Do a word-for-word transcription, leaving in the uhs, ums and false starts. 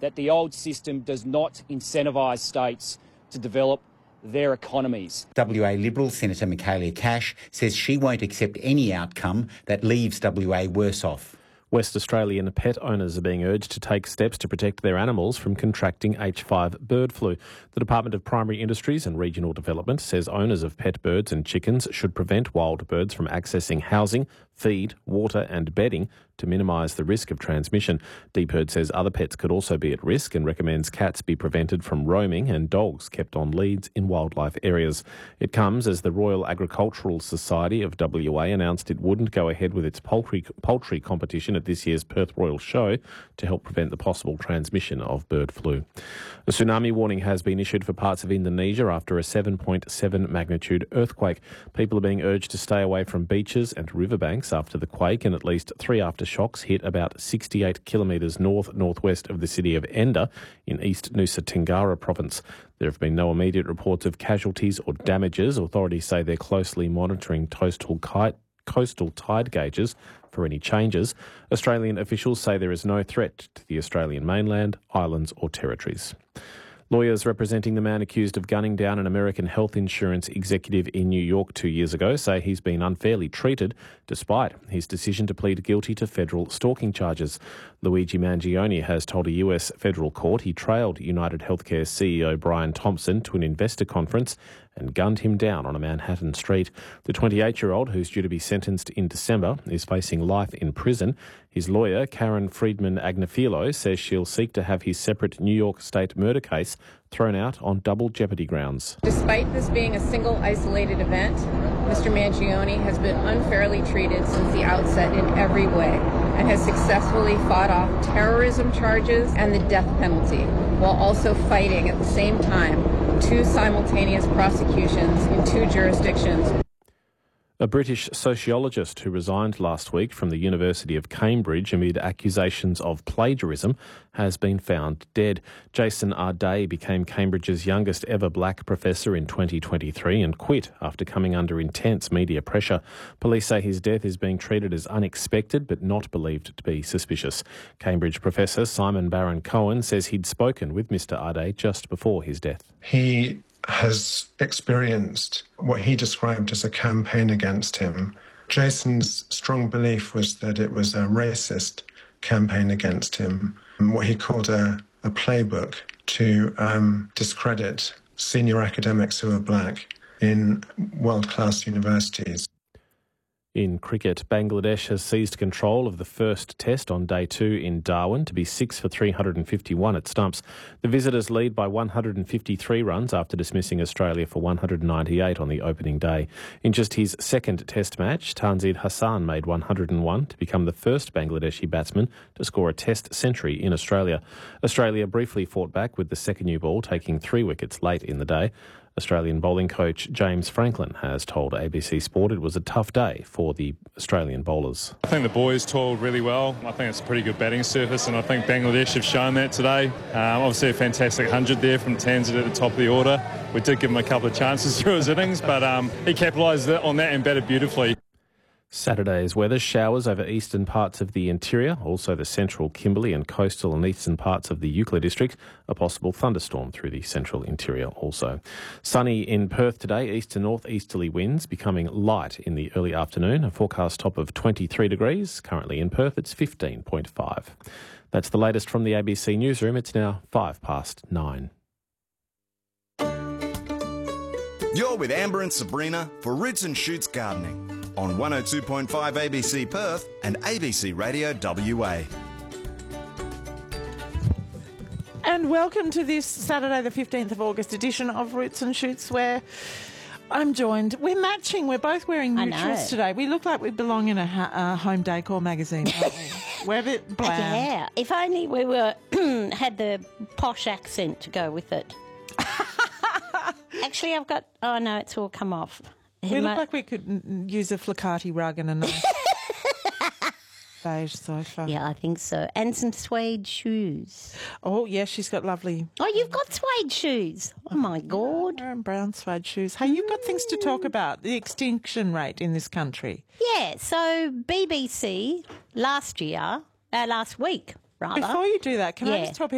that the old system does not incentivise states to develop their economies. W A Liberal Senator Michaelia Cash says she won't accept any outcome that leaves W A worse off. West Australian pet owners are being urged to take steps to protect their animals from contracting H five bird flu. The Department of Primary Industries and Regional Development says owners of pet birds and chickens should prevent wild birds from accessing housing, feed, water and bedding to minimise the risk of transmission. DPIRD says other pets could also be at risk and recommends cats be prevented from roaming and dogs kept on leads in wildlife areas. It comes as the Royal Agricultural Society of W A announced it wouldn't go ahead with its poultry, poultry competition at this year's Perth Royal Show to help prevent the possible transmission of bird flu. A tsunami warning has been issued for parts of Indonesia after a seven point seven magnitude earthquake. People are being urged to stay away from beaches and riverbanks after the quake, and at least three aftershocks hit about sixty-eight kilometres north-northwest of the city of Enda in East Nusa Tenggara province. There have been no immediate reports of casualties or damages. Authorities say they're closely monitoring coastal kite coastal tide gauges for any changes. Australian officials say there is no threat to the Australian mainland, islands or territories. Lawyers representing the man accused of gunning down an American health insurance executive in New York two years ago say he's been unfairly treated despite his decision to plead guilty to federal stalking charges. Luigi Mangione has told a U S federal court he trailed United Healthcare C E O Brian Thompson to an investor conference and gunned him down on a Manhattan street. The twenty-eight-year-old, who's due to be sentenced in December, is facing life in prison. His lawyer, Karen Friedman Agnifilo, says she'll seek to have his separate New York State murder case thrown out on double jeopardy grounds. Despite this being a single isolated event, Mister Mangione has been unfairly treated since the outset in every way and has successfully fought off terrorism charges and the death penalty, while also fighting at the same time two simultaneous prosecutions in two jurisdictions. A British sociologist who resigned last week from the University of Cambridge amid accusations of plagiarism has been found dead. Jason Ardea became Cambridge's youngest ever black professor in twenty twenty-three and quit after coming under intense media pressure. Police say his death is being treated as unexpected but not believed to be suspicious. Cambridge professor Simon Baron-Cohen says he'd spoken with Mister Ardea just before his death. He has experienced what he described as a campaign against him. Jason's strong belief was that it was a racist campaign against him, what he called a, a playbook to um, discredit senior academics who are black in world-class universities. In cricket, Bangladesh has seized control of the first test on day two in Darwin to be six for three hundred fifty-one at stumps. The visitors lead by one hundred fifty-three runs after dismissing Australia for one hundred ninety-eight on the opening day. In just his second test match, Tanzid Hassan made one hundred one to become the first Bangladeshi batsman to score a test century in Australia. Australia briefly fought back with the second new ball, taking three wickets late in the day. Australian bowling coach James Franklin has told A B C Sport it was a tough day for the Australian bowlers. I think the boys toiled really well. I think it's a pretty good batting surface, and I think Bangladesh have shown that today. Um, obviously a fantastic one hundred there from Tanzid at the top of the order. We did give him a couple of chances through his innings, but um, he capitalised on that and batted beautifully. Saturday's weather: showers over eastern parts of the interior, also the central Kimberley and coastal and eastern parts of the Euclid district. A possible thunderstorm through the central interior also. Sunny in Perth today, east to north-easterly winds becoming light in the early afternoon. A forecast top of twenty-three degrees. Currently in Perth it's fifteen point five. That's the latest from the A B C newsroom. It's now five past nine. You're with Amber and Sabrina for Roots and Shoots Gardening on one oh two point five A B C Perth and A B C Radio W A. And welcome to this Saturday the fifteenth of August edition of Roots and Shoots, where I'm joined. We're matching. We're both wearing neutrals today. We look like we belong in a, ha- a home decor magazine, don't we? We're a bit bland. Yeah, if only we were had the posh accent to go with it. Actually, I've got... Oh, no, it's all come off. We look like we could n- use a flicati rug and a nice beige sofa. Yeah, I think so. And some suede shoes. Oh, yeah, she's got lovely... Oh, you've got suede shoes. Oh, my God. Yeah, and brown suede shoes. Hey, you've got things to talk about. The extinction rate in this country. Yeah, so B B C last year, uh, last week, rather. Before you do that, can yeah. I just tell people